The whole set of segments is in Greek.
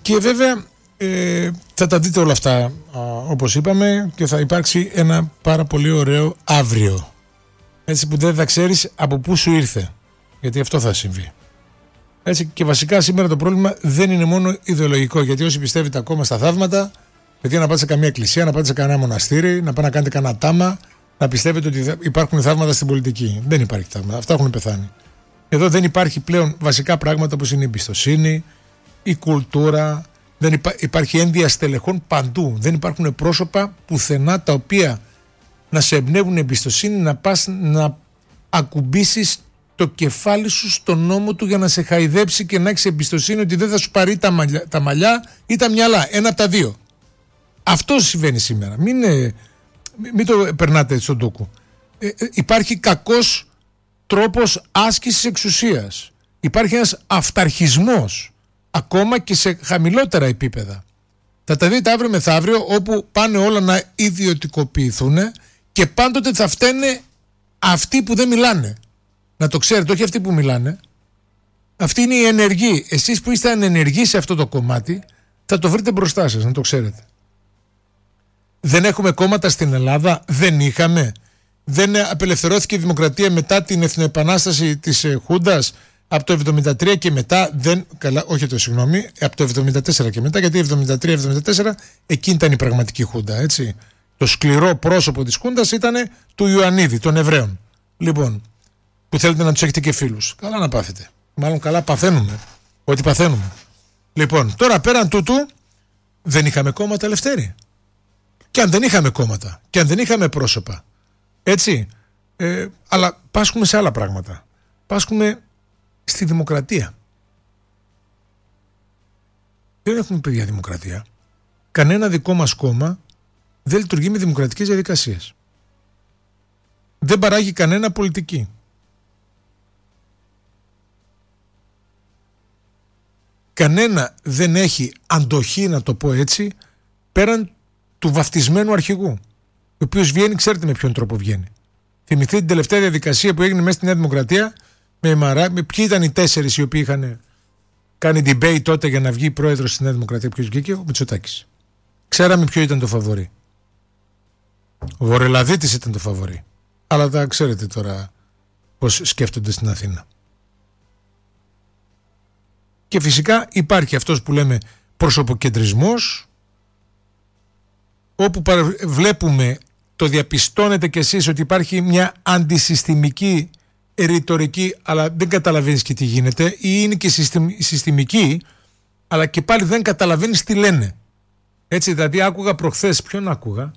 Και βέβαια θα τα δείτε όλα αυτά όπως είπαμε και θα υπάρξει ένα πάρα πολύ ωραίο αύριο. Έτσι που δεν θα ξέρεις από πού σου ήρθε. Γιατί αυτό θα συμβεί. Έτσι, και βασικά σήμερα το πρόβλημα δεν είναι μόνο ιδεολογικό. Γιατί όσοι πιστεύετε ακόμα στα θαύματα, παιδιά, να πάτε σε καμία εκκλησία, να πάτε σε κανένα μοναστήρι, να πάτε να κάνετε κανένα τάμα, να πιστεύετε ότι υπάρχουν θαύματα στην πολιτική. Δεν υπάρχει θαύματα. Αυτά έχουν πεθάνει. Εδώ δεν υπάρχει πλέον βασικά πράγματα όπως είναι η εμπιστοσύνη, η κουλτούρα. Δεν υπάρχει ένδυα στελεχών παντού. Δεν υπάρχουν πρόσωπα πουθενά τα οποία να σε εμπνεύουν εμπιστοσύνη, να πας να ακουμπήσεις το κεφάλι σου στον νόμο του για να σε χαϊδέψει και να έχεις εμπιστοσύνη ότι δεν θα σου πάρει τα μαλλιά ή τα μυαλά. Ένα από τα δύο. Αυτό συμβαίνει σήμερα. Μην το περνάτε έτσι στον τόκο. Υπάρχει κακός τρόπος άσκησης εξουσίας. Υπάρχει ένας αυταρχισμός ακόμα και σε χαμηλότερα επίπεδα. Θα τα δείτε αύριο μεθαύριο όπου πάνε όλα να ιδιωτικοποιηθούν και πάντοτε θα φταίνε αυτοί που δεν μιλάνε. Να το ξέρετε, όχι αυτοί που μιλάνε. Αυτοί είναι οι ενεργοί. Εσείς που είστε ανενεργοί σε αυτό το κομμάτι θα το βρείτε μπροστά σας, να το ξέρετε. Δεν έχουμε κόμματα στην Ελλάδα, δεν είχαμε. Δεν απελευθερώθηκε η δημοκρατία μετά την εθνοεπανάσταση της Χούντας από το 1973 και μετά. Από το 1974 και μετά, γιατί 1973-1974 εκείνη ήταν η πραγματική Χούντα. Έτσι. Το σκληρό πρόσωπο της Χούντας ήταν του Ιωαννίδη, των Εβραίων. Λοιπόν, που θέλετε να τους έχετε και φίλους. Καλά να πάθετε. Μάλλον καλά παθαίνουμε. Ό,τι παθαίνουμε. Λοιπόν, τώρα πέραν τούτου δεν είχαμε κόμματα ελευθέροι. Και αν δεν είχαμε κόμματα, και αν δεν είχαμε πρόσωπα. Έτσι. Αλλά πάσχουμε σε άλλα πράγματα. Πάσχουμε στη δημοκρατία. Δεν έχουμε παιδιά δημοκρατία. Κανένα δικό μας κόμμα δεν λειτουργεί με δημοκρατικές διαδικασίες. Δεν παράγει κανένα πολιτική. Κανένα δεν έχει αντοχή, να το πω έτσι, πέραν του βαφτισμένου αρχηγού, ο οποίος βγαίνει, ξέρετε με ποιον τρόπο βγαίνει. Θυμηθείτε την τελευταία διαδικασία που έγινε μέσα στη Νέα Δημοκρατία με ποιοι ήταν οι 4 οι οποίοι είχαν κάνει debate τότε για να βγει πρόεδρος στη Νέα Δημοκρατία. Ποιος βγήκε? Ο Μητσοτάκης. Ξέραμε ποιο ήταν το φαβορί. Ο Βορελαδίτης ήταν το φαβορί. Αλλά τα ξέρετε τώρα πώς σκέφτονται στην Αθήνα. Και φυσικά υπάρχει αυτός που λέμε προσωποκεντρισμός, όπου βλέπουμε, το διαπιστώνετε κι εσείς, ότι υπάρχει μια αντισυστημική ρητορική, αλλά δεν καταλαβαίνεις και τι γίνεται, ή είναι και συστημική, αλλά και πάλι δεν καταλαβαίνεις τι λένε. Έτσι, δηλαδή άκουγα προχθές, ποιον άκουγα?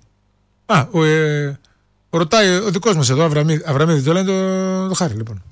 Ρωτάει ο δικός μας εδώ, Αβραμίδη, το λένε το Χάρη, λοιπόν.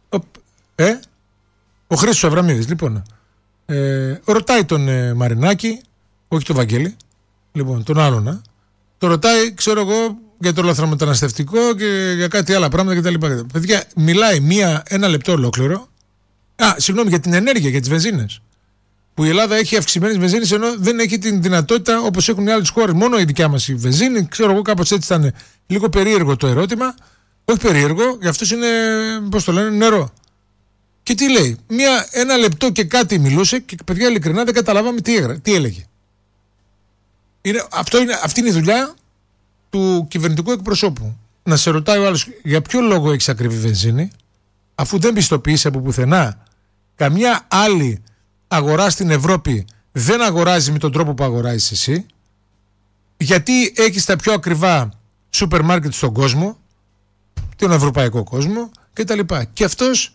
Ο Χρήστος Αβραμίδης, λοιπόν. Ρωτάει τον Μαρινάκη, όχι τον Βαγγέλη, λοιπόν, τον άλλον, το ρωτάει, ξέρω εγώ, για το λαθρομεταναστευτικό και για κάτι άλλα πράγματα κτλ. Παιδιά, μιλάει ένα λεπτό ολόκληρο. Συγγνώμη, για την ενέργεια, για τις βενζίνες. Που η Ελλάδα έχει αυξημένες βενζίνες, ενώ δεν έχει την δυνατότητα όπως έχουν οι άλλες χώρες. Μόνο η δικιά μας η βενζίνη, ξέρω εγώ, κάπως έτσι ήταν λίγο περίεργο το ερώτημα. Όχι περίεργο, για αυτούς είναι, πώς το λένε, νερό. Και τι λέει? Ένα λεπτό και κάτι μιλούσε και, παιδιά, ειλικρινά δεν καταλάβαμε τι έλεγε. Αυτή είναι η δουλειά του κυβερνητικού εκπροσώπου. Να σε ρωτάει ο άλλος για ποιο λόγο έχεις ακριβή βενζίνη, αφού δεν πιστοποιείς από πουθενά. Καμιά άλλη αγορά στην Ευρώπη δεν αγοράζει με τον τρόπο που αγοράζεις εσύ. Γιατί έχεις τα πιο ακριβά σούπερ μάρκετ στον κόσμο, τον ευρωπαϊκό κόσμο κτλ. Και αυτός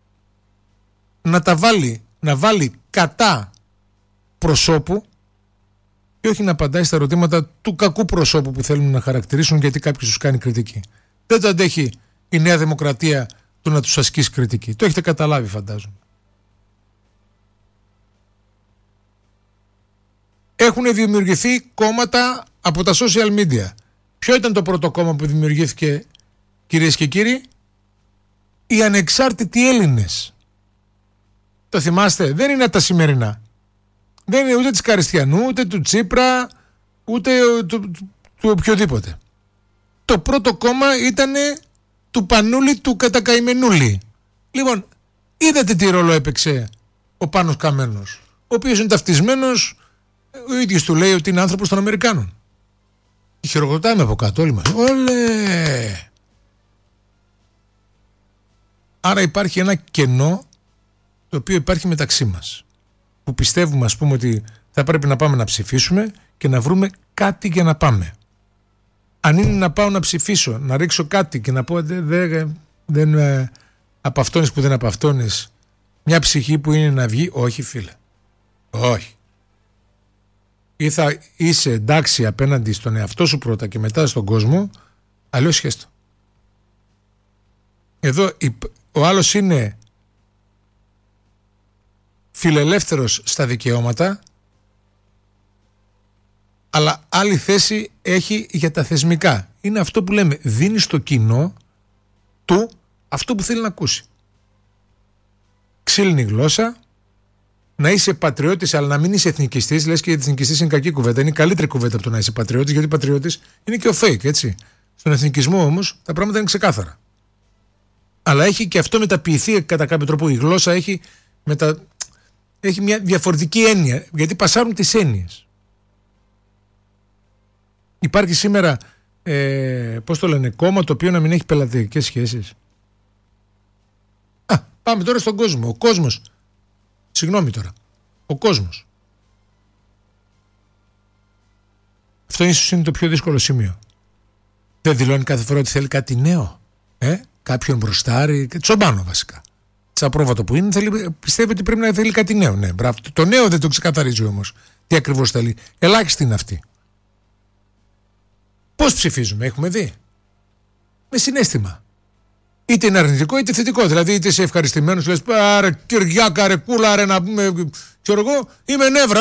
να βάλει κατά προσώπου και όχι να απαντάει στα ερωτήματα του κακού προσώπου που θέλουν να χαρακτηρίσουν, γιατί κάποιος τους κάνει κριτική. Δεν το αντέχει η Νέα Δημοκρατία του να τους ασκήσει κριτική. Το έχετε καταλάβει, φαντάζομαι. Έχουν δημιουργηθεί κόμματα από τα social media. Ποιο ήταν το πρώτο κόμμα που δημιουργήθηκε, κυρίες και κύριοι? Οι ανεξάρτητοι Έλληνες. Το θυμάστε? Δεν είναι τα σημερινά. Δεν είναι ούτε της Καριστιανού, ούτε του Τσίπρα, ούτε του οποιοδήποτε. Το πρώτο κόμμα ήταν του Πανούλη, του Κατακαημενούλη. Λοιπόν, είδατε τι ρόλο έπαιξε ο Πάνος Καμένος, ο οποίος είναι ταυτισμένος, ο ίδιος του λέει ότι είναι άνθρωπος των Αμερικάνων. Και χειροκροτάμε από κάτω όλοι μας. Όλε! Άρα υπάρχει ένα κενό το οποίο υπάρχει μεταξύ μας. Που πιστεύουμε, ας πούμε, ότι θα πρέπει να πάμε να ψηφίσουμε και να βρούμε κάτι για να πάμε. Αν είναι να πάω να ψηφίσω, να ρίξω κάτι και να πω δεν απαυτώνεις που δεν απαυτώνεις μια ψυχή που είναι να βγει, όχι φίλε. Όχι. Ή θα είσαι εντάξει απέναντι στον εαυτό σου πρώτα και μετά στον κόσμο, αλλιώς σχέστο. Εδώ ο άλλος είναι φιλελεύθερος στα δικαιώματα, αλλά άλλη θέση έχει για τα θεσμικά. Είναι αυτό που λέμε, δίνει στο κοινό του αυτό που θέλει να ακούσει. Ξύλινη γλώσσα, να είσαι πατριώτης αλλά να μην είσαι εθνικιστής. Λες και εθνικιστής είναι κακή κουβέντα, είναι καλύτερη κουβέντα από το να είσαι πατριώτης, γιατί πατριώτης είναι και ο fake, έτσι. Στον εθνικισμό όμως τα πράγματα είναι ξεκάθαρα. Αλλά έχει και αυτό μεταποιηθεί κατά κάποιο τρόπο, η γλώσσα έχει μια διαφορετική έννοια, γιατί πασάρουν τις έννοιες. Υπάρχει σήμερα, πώς το λένε, κόμμα το οποίο να μην έχει πελατειακές σχέσεις. Πάμε τώρα στον κόσμο. Ο κόσμος, συγγνώμη τώρα, ο κόσμος. Αυτό ίσως είναι το πιο δύσκολο σημείο. Δεν δηλώνει κάθε φορά ότι θέλει κάτι νέο. Κάποιον μπροστάρι, τσομπάνο βασικά. Τσαπρόβατο που είναι, πιστεύει ότι πρέπει να θέλει κάτι νέο. Ναι, μπράβο. Το νέο δεν το ξεκαθαρίζει όμως. Τι ακριβώς θέλει. Ελάχιστη είναι αυτή. Πώς ψηφίζουμε, έχουμε δει. Με συναίσθημα. Είτε είναι αρνητικό είτε θετικό. Δηλαδή, είτε είσαι ευχαριστημένος, λες πάρε Κυριάκα, ρε κούλα, ρε να πούμε. Ξέρω εγώ, είμαι νεύρα.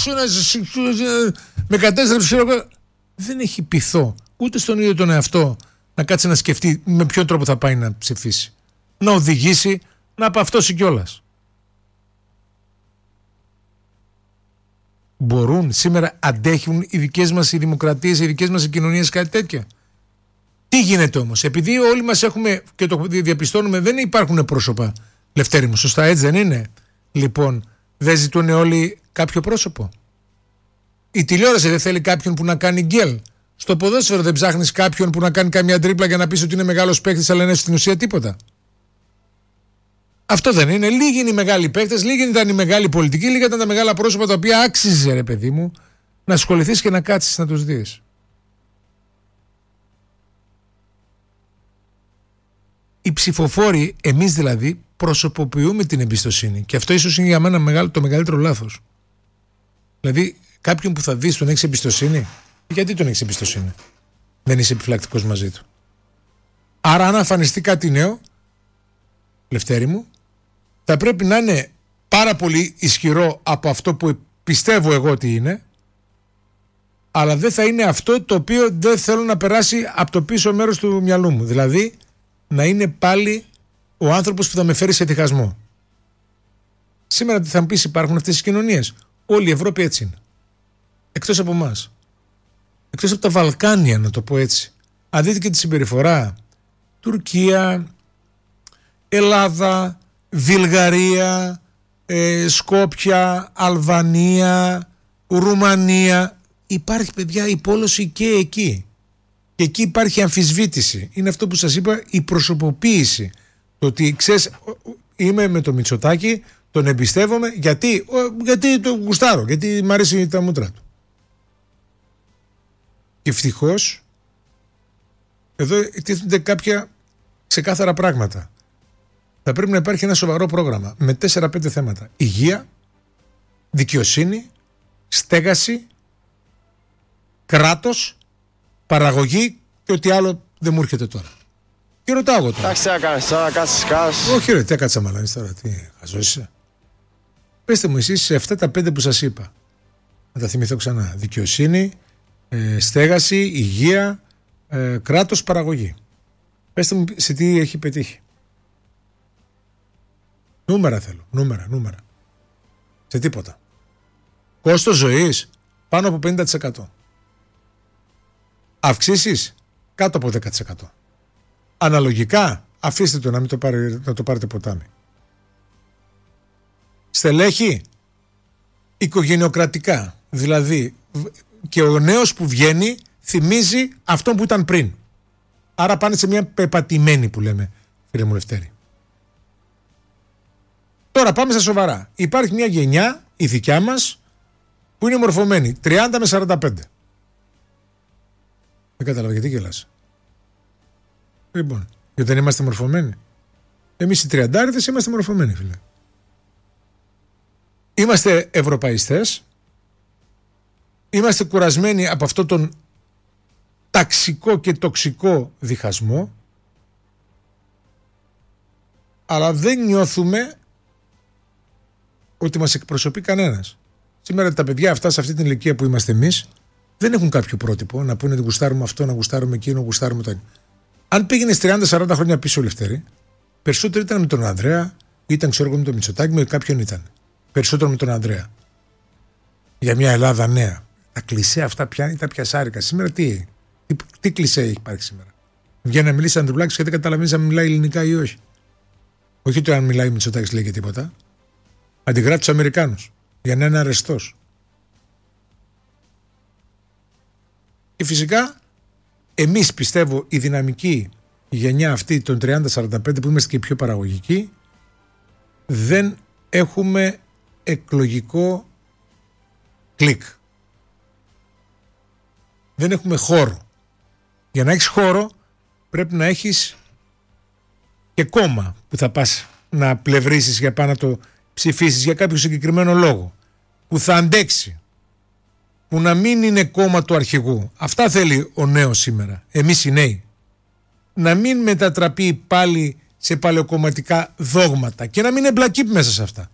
Με κατέστρεψε, ξέρω εγώ. Δεν έχει πειθό ούτε στον ίδιο τον εαυτό να κάτσει να σκεφτεί με ποιον τρόπο θα πάει να ψηφίσει. Να οδηγήσει, να απαυτώσει κιόλας. Μπορούν σήμερα, αντέχουν οι δικές μας οι δημοκρατίες, οι δικές μας οι κοινωνίες κάτι τέτοια? Τι γίνεται όμως? Επειδή όλοι μας έχουμε και το διαπιστώνουμε, δεν υπάρχουν πρόσωπα, Λευτέρη μου, σωστά, έτσι δεν είναι? Λοιπόν, δεν ζητούν όλοι κάποιο πρόσωπο? Η τηλεόραση δεν θέλει κάποιον που να κάνει γκέλ? Στο ποδόσφαιρο δεν ψάχνεις κάποιον που να κάνει καμιά τρίπλα για να πεις ότι είναι μεγάλος παίκτης, αλλά είναι στην ουσία τίποτα? Αυτό δεν είναι? Λίγοι είναι οι μεγάλοι παίκτες, λίγοι ήταν οι μεγάλοι πολιτικοί, λίγα ήταν τα μεγάλα πρόσωπα τα οποία άξιζε, ρε παιδί μου, να ασχοληθείς και να κάτσεις να τους δεις. Οι ψηφοφόροι, εμείς δηλαδή, προσωποποιούμε την εμπιστοσύνη. Και αυτό ίσως είναι για μένα το μεγαλύτερο λάθος. Δηλαδή, κάποιον που θα δεις τον έχεις εμπιστοσύνη. Γιατί τον έχεις εμπιστοσύνη? Δεν είσαι επιφυλακτικός μαζί του. Άρα, αν εμφανιστεί κάτι νέο, Λευτέρη μου, θα πρέπει να είναι πάρα πολύ ισχυρό από αυτό που πιστεύω εγώ ότι είναι, αλλά δεν θα είναι αυτό το οποίο δεν θέλω να περάσει από το πίσω μέρος του μυαλού μου. Δηλαδή, να είναι πάλι ο άνθρωπος που θα με φέρει σε διχασμό. Σήμερα τι θα μου πεις, υπάρχουν αυτές τις κοινωνίες? Όλη η Ευρώπη έτσι είναι. Εκτός από εμάς. Εκτός από τα Βαλκάνια, να το πω έτσι. Αν δείτε και τη συμπεριφορά, Τουρκία, Ελλάδα, Βουλγαρία, Σκόπια, Αλβανία, Ρουμανία, υπάρχει, παιδιά, υπόλωση και εκεί. Και εκεί υπάρχει αμφισβήτηση. Είναι αυτό που σας είπα, η προσωποποίηση. Το ότι ξέρεις, είμαι με το Μητσοτάκη, τον εμπιστεύομαι, γιατί τον γουστάρω, γιατί μου αρέσει τα μούτρα του. Και ευτυχώς εδώ τίθενται κάποια ξεκάθαρα πράγματα. Θα πρέπει να υπάρχει ένα σοβαρό πρόγραμμα με 4-5 θέματα. Υγεία, δικαιοσύνη, στέγαση, κράτος, παραγωγή και ό,τι άλλο δεν μου έρχεται τώρα. Και ρωτάω εγώ τώρα. Εντάξει, έκανες τώρα, κάτσεις κάτσεις. Όχι ρε, τι έκατσα μαλάνεις τώρα, τι χαζός είσαι? Πεςτε μου εσείς σε αυτά τα 5 που σας είπα. Να τα θυμηθώ ξανά. Δικαιοσύνη, στέγαση, υγεία, κράτος, παραγωγή. Πεςτε μου σε τι έχει πετύχει. Νούμερα θέλω, νούμερα. Σε τίποτα. Κόστος ζωής πάνω από 50%. Αυξήσεις κάτω από 10%. Αναλογικά αφήστε το να το πάρετε ποτάμι. Στελέχη οικογενειοκρατικά. Δηλαδή και ο νέος που βγαίνει θυμίζει αυτόν που ήταν πριν. Άρα πάνε σε μια πεπατημένη που λέμε, φίλε μου Λευτέρη. Τώρα πάμε στα σοβαρά. Υπάρχει μια γενιά, η δικιά μας, που είναι μορφωμένη 30 με 45. Δεν κατάλαβα γιατί γελάς. Λοιπόν, γιατί δεν είμαστε μορφωμένοι. Εμείς οι τριαντάριδες είμαστε μορφωμένοι, φίλε. Είμαστε ευρωπαϊστές. Είμαστε κουρασμένοι από αυτόν τον ταξικό και τοξικό διχασμό. Αλλά δεν νιώθουμε ότι μας εκπροσωπεί κανένας. Σήμερα τα παιδιά αυτά σε αυτή την ηλικία που είμαστε εμείς δεν έχουν κάποιο πρότυπο να πούνε ότι γουστάρουμε αυτό, να γουστάρουμε εκείνο, να γουστάρουμε το άλλο. Αν πήγαινε 30-40 χρόνια πίσω, Λευτέρη, περισσότερο ήταν με τον Ανδρέα, ήταν ξέρω εγώ με τον Μητσοτάκη, με κάποιον ήταν. Περισσότερο με τον Ανδρέα. Για μια Ελλάδα νέα. Τα κλισέ αυτά πια είναι τα πιασάρικα. Σήμερα τι κλισέ έχει υπάρχει σήμερα. Βγαίνει να μιλήσει Ανδρουλάκης και δεν καταλαβαίνει αν μιλάει ελληνικά ή όχι. Όχι ότι αν μιλάει Μητσοτάκης λέει και τίποτα. Αντιγράφει τους Αμερικάνους για να είναι αρεστός. Και φυσικά εμείς πιστεύω η δυναμική γενιά αυτή των 30-45 που είμαστε και πιο παραγωγικοί δεν έχουμε εκλογικό κλικ. Δεν έχουμε χώρο. Για να έχεις χώρο πρέπει να έχεις και κόμμα που θα πας να πλευρίσεις για πάνω να το ψηφίσεις για κάποιο συγκεκριμένο λόγο, που θα αντέξει, που να μην είναι κόμμα του αρχηγού. Αυτά θέλει ο νέος σήμερα, εμείς οι νέοι. Να μην μετατραπεί πάλι σε παλαιοκομματικά δόγματα και να μην εμπλακεί μέσα σε αυτά.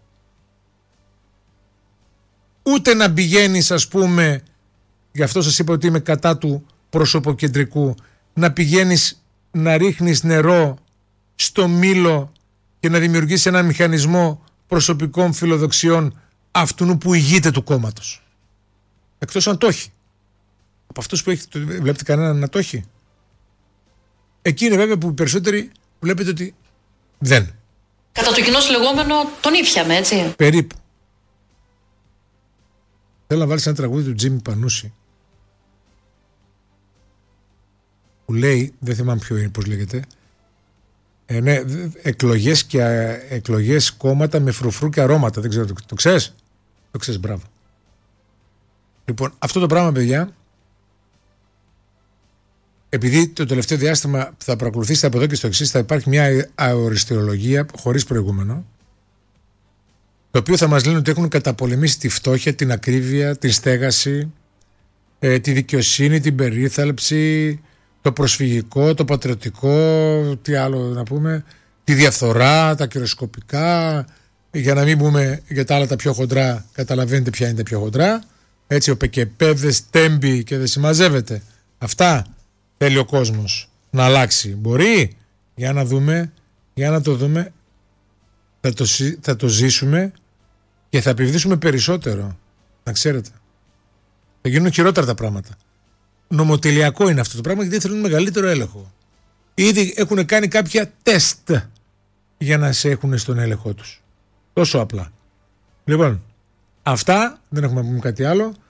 Ούτε να πηγαίνεις, ας πούμε, γι' αυτό σας είπα ότι είμαι κατά του προσωποκεντρικού, να πηγαίνεις να ρίχνεις νερό στο μήλο και να δημιουργήσεις ένα μηχανισμό προσωπικών φιλοδοξιών αυτού που ηγείται του κόμματος. Εκτός αν το έχει. Από αυτούς που βλέπετε κανέναν να το έχει. Εκεί είναι βέβαια που οι περισσότεροι βλέπετε ότι δεν. Κατά το κοινό λεγόμενο τον ήπιαμε, έτσι. Περίπου. Θέλω να βάλεις ένα τραγούδι του Τζίμι Πανούση που λέει, δεν θυμάμαι ποιο είναι, πώς λέγεται, ναι, εκλογές κόμματα με φρουφρού και αρώματα. Δεν ξέρω, το ξέρεις? Το ξέρεις, μπράβο. Λοιπόν, αυτό το πράγμα, παιδιά, επειδή το τελευταίο διάστημα θα παρακολουθήσετε από εδώ και στο εξής, θα υπάρχει μια αοριστεολογία χωρίς προηγούμενο, το οποίο θα μας λένε ότι έχουν καταπολεμήσει τη φτώχεια, την ακρίβεια, τη στέγαση, τη δικαιοσύνη, την περίθαλψη, το προσφυγικό, το πατριωτικό, τι άλλο να πούμε, τη διαφθορά, τα κυροσκοπικά, για να μην πούμε για τα άλλα τα πιο χοντρά, καταλαβαίνετε ποια είναι τα πιο χοντρά, έτσι ο Πεκεπέδες, Τέμπη και δεν συμμαζεύεται. Αυτά θέλει ο κόσμος να αλλάξει. Μπορεί? Για να δούμε, για να το δούμε, θα το ζήσουμε και θα επιβδίσουμε περισσότερο, να ξέρετε. Θα γίνουν χειρότερα τα πράγματα. Νομοτελειακό είναι αυτό το πράγμα γιατί θέλουν μεγαλύτερο έλεγχο. Ήδη έχουν κάνει κάποια τεστ για να σε έχουν στον έλεγχό τους. Τόσο απλά. Λοιπόν, αυτά, δεν έχουμε να πούμε κάτι άλλο.